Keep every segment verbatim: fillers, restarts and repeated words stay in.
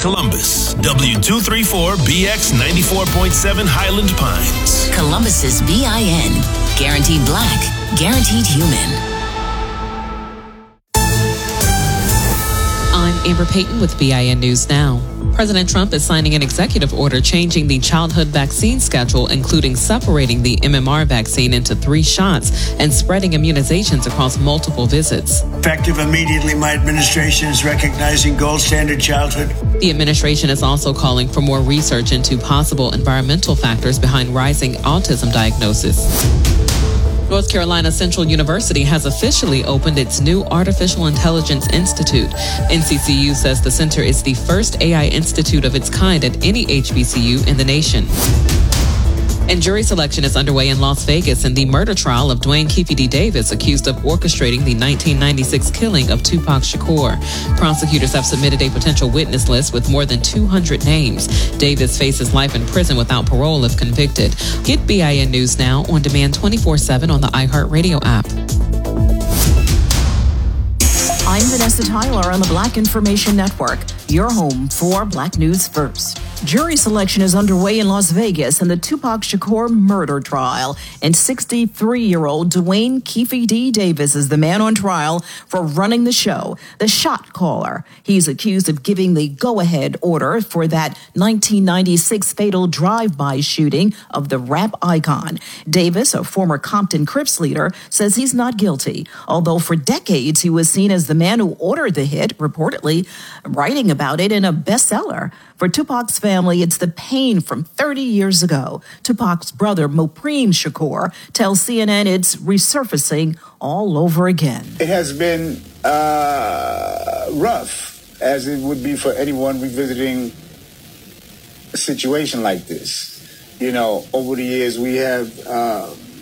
Columbus. W two thirty-four B X ninety-four point seven Highland Pines. Columbus's B I N. Guaranteed black, guaranteed human. I'm Amber Payton with B I N News Now. President Trump is signing an executive order changing the childhood vaccine schedule, including separating the M M R vaccine into three shots and spreading immunizations across multiple visits. Effective immediately, my administration is recognizing gold standard childhood. The administration is also calling for more research into possible environmental factors behind rising autism diagnosis. North Carolina Central University has officially opened its new Artificial Intelligence Institute. N C C U says the center is the first A I institute of its kind at any H B C U in the nation. And jury selection is underway in Las Vegas in the murder trial of Dwayne Keefe D. Davis, accused of orchestrating the nineteen ninety-six killing of Tupac Shakur. Prosecutors have submitted a potential witness list with more than two hundred names. Davis faces life in prison without parole if convicted. Get B I N News Now on demand twenty-four seven on the iHeartRadio app. I'm Vanessa Tyler on the Black Information Network, your home for Black News First. Jury selection is underway in Las Vegas in the Tupac Shakur murder trial, and sixty-three-year-old Dwayne Keefe D. Davis is the man on trial for running the show, the shot caller. He's accused of giving the go-ahead order for that nineteen ninety-six fatal drive-by shooting of the rap icon. Davis, a former Compton Crips leader, says he's not guilty, although for decades he was seen as the man who ordered the hit, reportedly writing about it in a bestseller. For Tupac's family, it's the pain from thirty years ago. Tupac's brother, Mopreme Shakur, tells C N N it's resurfacing all over again. It has been uh, rough, as it would be for anyone revisiting a situation like this. You know, over the years, we have uh,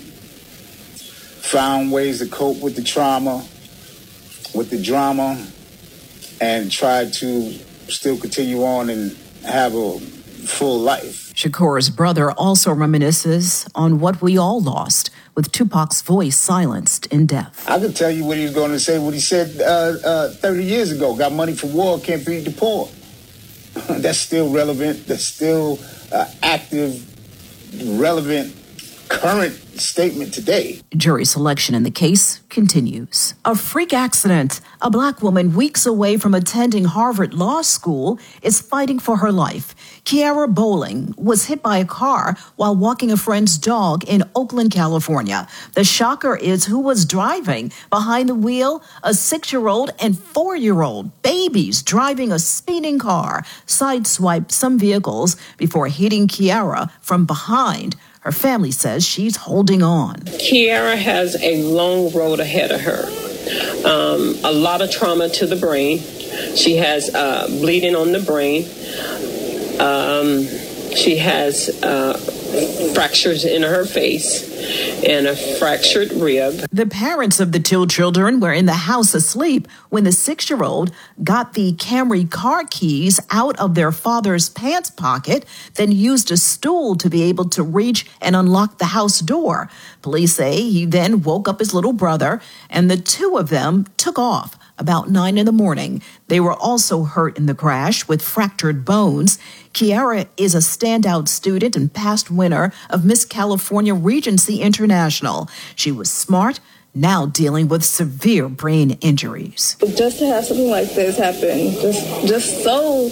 found ways to cope with the trauma, with the drama, and tried to still continue on and have a full life. Shakur's brother also reminisces on what we all lost, with Tupac's voice silenced in death. I could tell you what he was going to say, what he said uh, uh, thirty years ago. Got money for war, can't feed the poor. That's still relevant. That's still uh, active, relevant, current statement today. Jury selection in the case continues. A freak accident. A black woman weeks away from attending Harvard Law School is fighting for her life. Kiara Bowling was hit by a car while walking a friend's dog in Oakland, California. The shocker is who was driving. Behind the wheel, a six-year-old and four-year-old babies driving a speeding car sideswiped some vehicles before hitting Kiara from behind. Her family says she's holding on. Kiara has a long road ahead of her. Um, a lot of trauma to the brain. She has uh, bleeding on the brain. Um, she has uh, fractures in her face and a fractured rib. The parents of the two children were in the house asleep when the six-year-old got the Camry car keys out of their father's pants pocket, then used a stool to be able to reach and unlock the house door. Police say he then woke up his little brother, and the two of them took off. About nine in the morning, they were also hurt in the crash with fractured bones. Kiara is a standout student and past winner of Miss California Regency International. She was smart, now dealing with severe brain injuries. Just to have something like this happen, just, just so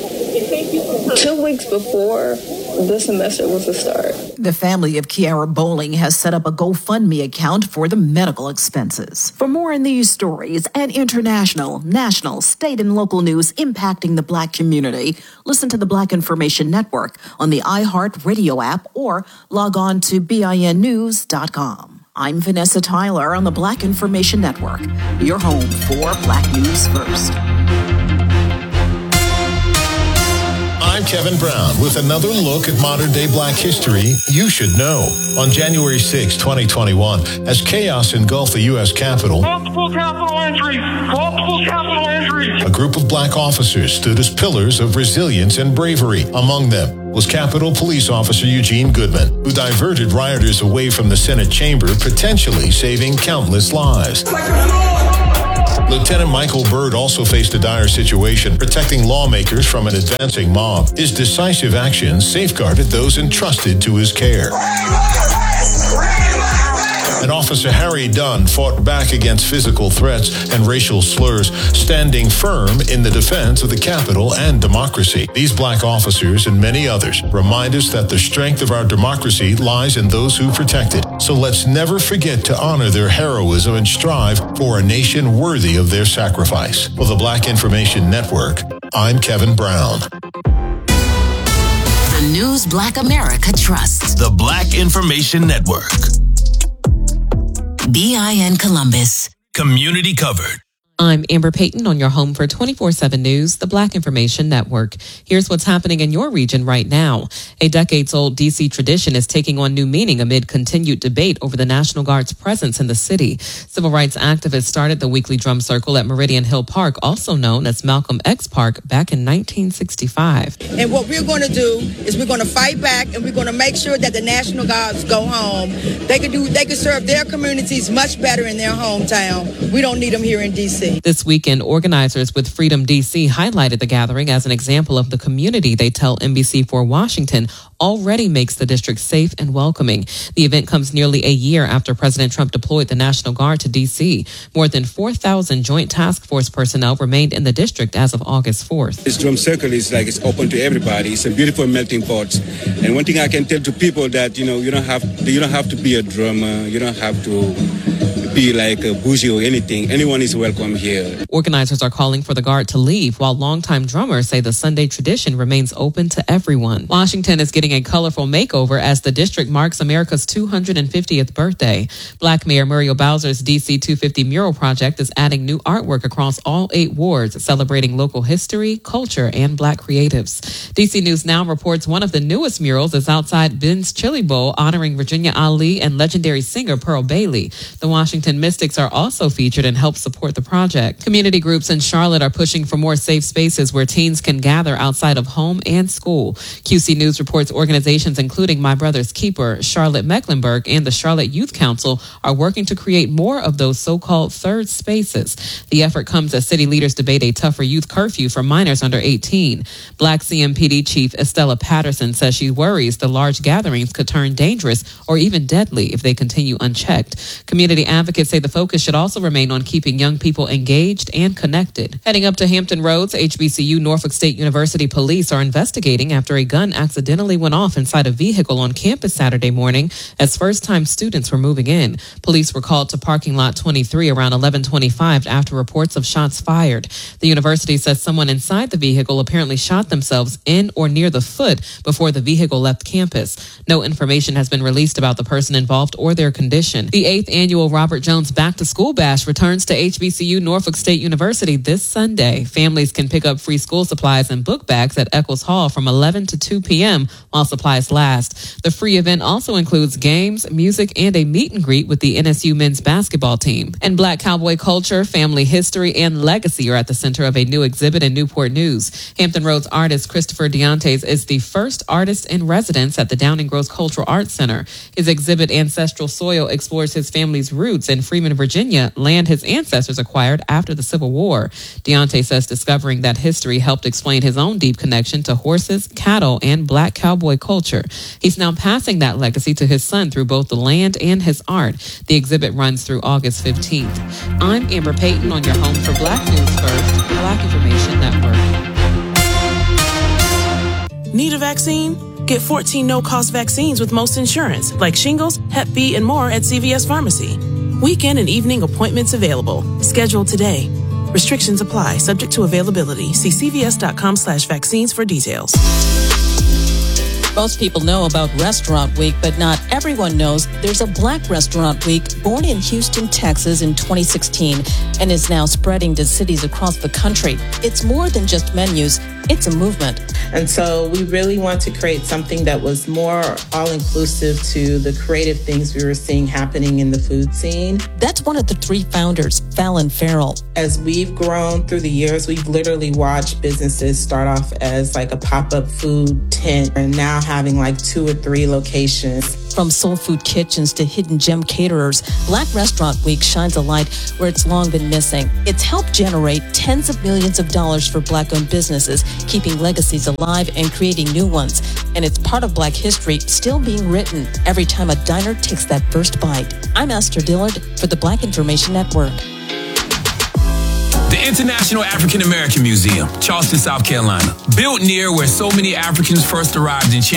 two weeks before the semester was to start. The family of Kiara Bowling has set up a GoFundMe account for the medical expenses. For more on these stories and international, national, state, and local news impacting the Black community, listen to the Black Information Network on the iHeartRadio app or log on to B I N news dot com. I'm Vanessa Tyler on the Black Information Network, your home for Black News First. I'm Kevin Brown with another look at modern-day Black history you should know. On January sixth, twenty twenty-one, as chaos engulfed the U S Capitol, multiple capital entries, multiple capital entries. A group of Black officers stood as pillars of resilience and bravery. Among them, was Capitol Police Officer Eugene Goodman, who diverted rioters away from the Senate chamber, potentially saving countless lives. Lieutenant Michael Byrd also faced a dire situation, protecting lawmakers from an advancing mob. His decisive actions safeguarded those entrusted to his care. And Officer Harry Dunn fought back against physical threats and racial slurs, standing firm in the defense of the Capitol and democracy. These black officers and many others remind us that the strength of our democracy lies in those who protect it. So let's never forget to honor their heroism and strive for a nation worthy of their sacrifice. For the Black Information Network, I'm Kevin Brown. The News Black America trusts. The Black Information Network. B I N Columbus. Community covered. I'm Amber Payton on your home for twenty-four seven News, the Black Information Network. Here's what's happening in your region right now. A decades-old D C tradition is taking on new meaning amid continued debate over the National Guard's presence in the city. Civil rights activists started the weekly drum circle at Meridian Hill Park, also known as Malcolm X Park, back in nineteen sixty-five. And what we're going to do is we're going to fight back, and we're going to make sure that the National Guards go home. They could do, they could serve their communities much better in their hometown. We don't need them here in D C. This weekend, organizers with Freedom D C highlighted the gathering as an example of the community they tell N B C four Washington already makes the district safe and welcoming. The event comes nearly a year after President Trump deployed the National Guard to D C. More than four thousand Joint Task Force personnel remained in the district as of August fourth. This drum circle is like it's open to everybody. It's a beautiful melting pot. And one thing I can tell to people that, you know, you don't have you don't have to be a drummer. You don't have to be like a bougie or anything. Anyone is welcome here. Organizers are calling for the Guard to leave, while longtime drummers say the Sunday tradition remains open to everyone. Washington is getting a colorful makeover as the district marks America's two hundred fiftieth birthday. Black Mayor Muriel Bowser's D C two fifty mural project is adding new artwork across all eight wards, celebrating local history, culture, and Black creatives. D C News Now reports one of the newest murals is outside Ben's Chili Bowl, honoring Virginia Ali and legendary singer Pearl Bailey. The Washington Mystics are also featured and help support the project. Community groups in Charlotte are pushing for more safe spaces where teens can gather outside of home and school. Q C News reports organizations including My Brother's Keeper, Charlotte Mecklenburg, and the Charlotte Youth Council are working to create more of those so-called third spaces. The effort comes as city leaders debate a tougher youth curfew for minors under eighteen. Black C M P D Chief Estella Patterson says she worries the large gatherings could turn dangerous or even deadly if they continue unchecked. Community advocates say the focus should also remain on keeping young people engaged and connected. Heading up to Hampton Roads, H B C U Norfolk State University police are investigating after a gun accidentally went off inside a vehicle on campus Saturday morning as first-time students were moving in. Police were called to parking lot twenty-three around eleven twenty-five after reports of shots fired. The university says someone inside the vehicle apparently shot themselves in or near the foot before the vehicle left campus. No information has been released about the person involved or their condition. The eighth annual Robert Jones Back to School Bash returns to H B C U Norfolk State University this Sunday. Families can pick up free school supplies and book bags at Eccles Hall from eleven to two p.m. while supplies last. The free event also includes games, music, and a meet and greet with the N S U men's basketball team. And Black cowboy culture, family history, and legacy are at the center of a new exhibit in Newport News. Hampton Roads artist Christopher Deontes is the first artist in residence at the Downing Gross Cultural Arts Center. His exhibit, Ancestral Soil, explores his family's roots in Freeman, Virginia, land his ancestors acquired after the Civil War. Deonte says discovering that history helped explain his own deep connection to horses, cattle, and Black cowboy culture. He's now passing that legacy to his son through both the land and his art. The exhibit runs through August fifteenth. I'm Amber Payton on your home for Black News First, Black Information Network. Need a vaccine? Get fourteen no-cost vaccines with most insurance, like shingles, Hep B, and more at C V S Pharmacy. Weekend and evening appointments available. Schedule today. Restrictions apply, subject to availability. See cvs.com slash vaccines for details. Most people know about Restaurant Week, but not everyone knows there's a Black Restaurant Week born in Houston, Texas in twenty sixteen and is now spreading to cities across the country. It's more than just menus, it's a movement. And so we really want to create something that was more all-inclusive to the creative things we were seeing happening in the food scene. That's one of the three founders, Fallon Farrell. As we've grown through the years, we've literally watched businesses start off as like a pop-up food tent and now having like two or three locations. From soul food kitchens to hidden gem caterers, Black Restaurant Week shines a light where it's long been missing. It's helped generate tens of millions of dollars for Black-owned businesses, keeping legacies alive and creating new ones. And it's part of Black history still being written every time a diner takes that first bite. I'm Esther Dillard for the Black Information Network. The International African American Museum, Charleston, South Carolina. Built near where so many Africans first arrived in Champion.